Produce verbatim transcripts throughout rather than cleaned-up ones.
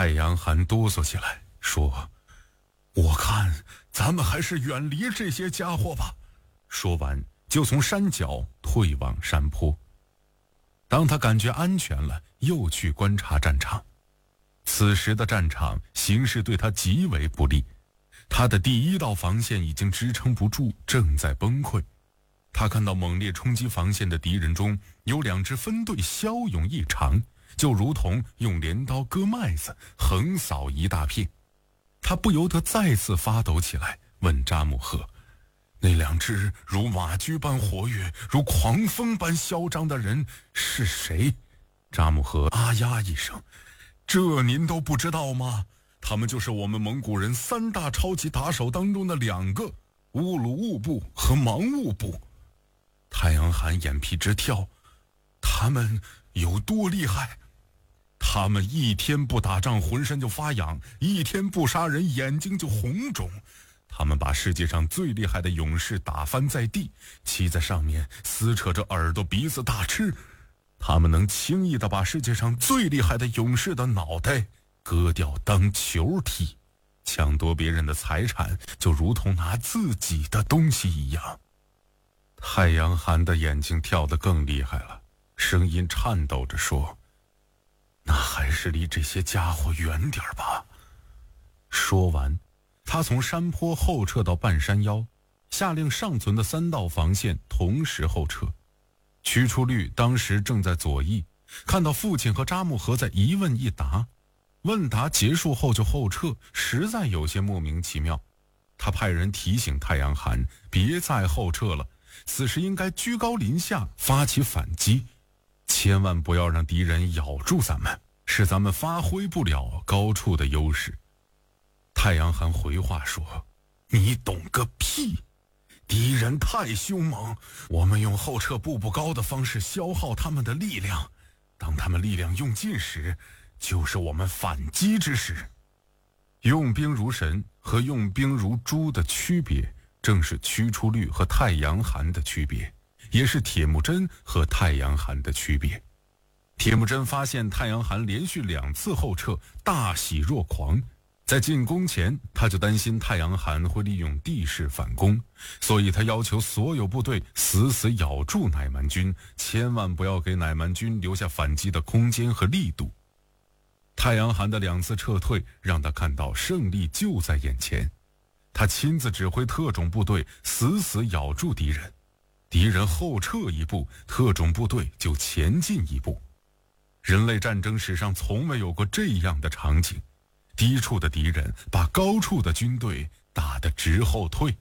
太阳寒哆嗦起来，说：“我看咱们还是远离这些家伙吧。”说完，就从山脚退往山坡。当他感觉安全了，又去观察战场。此时的战场形势对他极为不利，他的第一道防线已经支撑不住，正在崩溃。他看到猛烈冲击防线的敌人中有两支分队骁勇异常，就如同用镰刀割麦子，横扫一大片。他不由得再次发抖起来，问扎木合：“那两只如马驹般活跃，如狂风般嚣张的人是谁？”扎木合啊呀一声：“这您都不知道吗？他们就是我们蒙古人三大超级打手当中的两个，乌鲁兀部和芒兀部。”太阳寒眼皮直跳，他们有多厉害？他们一天不打仗浑身就发痒，一天不杀人眼睛就红肿。他们把世界上最厉害的勇士打翻在地，骑在上面撕扯着耳朵鼻子大吃。他们能轻易地把世界上最厉害的勇士的脑袋割掉当球踢，抢夺别人的财产就如同拿自己的东西一样。太阳寒的眼睛跳得更厉害了，声音颤抖着说：“那还是离这些家伙远点吧。”说完，他从山坡后撤到半山腰，下令尚存的三道防线同时后撤。屈出律当时正在左翼，看到父亲和扎木合在一问一答，问答结束后就后撤，实在有些莫名其妙。他派人提醒太阳寒别再后撤了，此时应该居高临下发起反击，千万不要让敌人咬住咱们，使咱们发挥不了高处的优势。太阳寒回话说：“你懂个屁！敌人太凶猛，我们用后撤步步高的方式消耗他们的力量，当他们力量用尽时，就是我们反击之时。”用兵如神和用兵如猪的区别，正是屈出律和太阳寒的区别，也是铁木真和太阳寒的区别。铁木真发现太阳寒连续两次后撤，大喜若狂。在进攻前，他就担心太阳寒会利用地势反攻，所以他要求所有部队死死咬住乃蛮军，千万不要给乃蛮军留下反击的空间和力度。太阳寒的两次撤退让他看到胜利就在眼前，他亲自指挥特种部队死死咬住敌人，敌人后撤一步，特种部队就前进一步。人类战争史上从未有过这样的场景，低处的敌人把高处的军队打得直后退。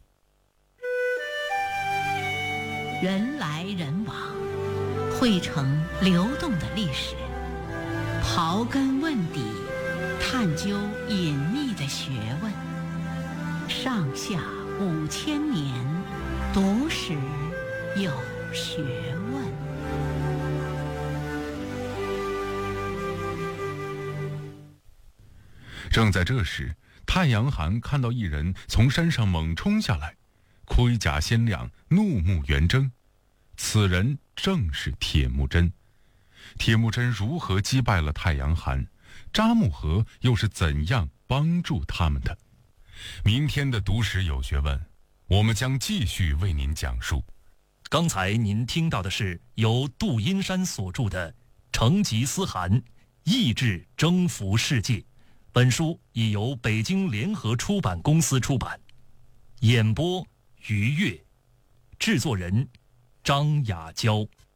人来人往，汇成流动的历史，刨根问底，探究隐秘的学问。上下五千年，读史有学问。 正在这时，太阳寒看到一人从山上猛冲下来，盔甲鲜亮，怒目圆睁。此人正是铁木真。铁木真如何击败了太阳寒？扎木合又是怎样帮助他们的？明天的读史有学问，我们将继续为您讲述。 刚才您听到的是由杜阴山所著的《成吉思汗：意志征服世界》，本书已由北京联合出版公司出版。演播：于越，制作人张雅娇。